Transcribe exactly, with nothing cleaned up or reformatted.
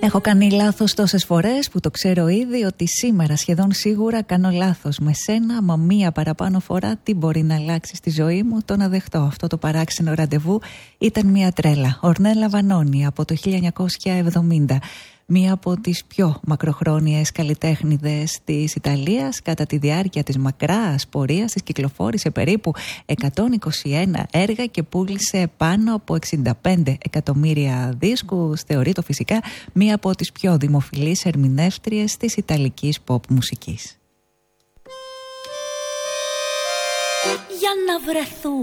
Έχω κάνει λάθος τόσες φορές που το ξέρω ήδη ότι σήμερα σχεδόν σίγουρα κάνω λάθος με σένα, μα μία παραπάνω φορά τι μπορεί να αλλάξει στη ζωή μου, το να δεχτώ. Αυτό το παράξενο ραντεβού ήταν μία τρέλα. Ορνέλα Βανόνη από το χίλια εννιακόσια εβδομήντα. Μία από τις πιο μακροχρόνιες καλλιτέχνηδες της Ιταλίας. Κατά τη διάρκεια της μακράς πορείας της κυκλοφόρησε περίπου εκατόν είκοσι ένα έργα και πούλησε πάνω από εξήντα πέντε εκατομμύρια δίσκους. Θεωρείται φυσικά μία από τις πιο δημοφιλείς ερμηνεύτριες της ιταλικής pop μουσικής. Για να βρεθούν